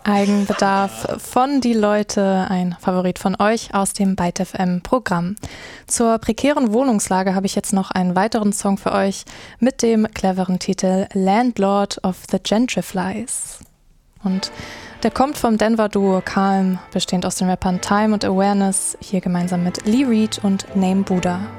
Eigenbedarf von Die Leute, ein Favorit von euch aus dem Byte FM Programm. Zur prekären Wohnungslage habe ich jetzt noch einen weiteren Song für euch mit dem cleveren Titel Landlord of the Gentriflies. Und der kommt vom Denver-Duo Calm, bestehend aus den Rappern Time und Awareness, hier gemeinsam mit Lee Reed und Name Buddha.